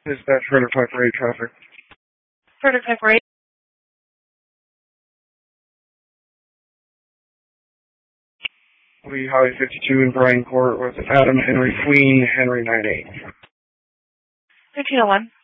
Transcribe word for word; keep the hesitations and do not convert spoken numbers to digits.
Dispatch Frederick Piper eight traffic. Frederick Piper eight. Lee Highway fifty-two in Bryan Court with Adam Henry Queen, Henry nine eight. fifteen oh one.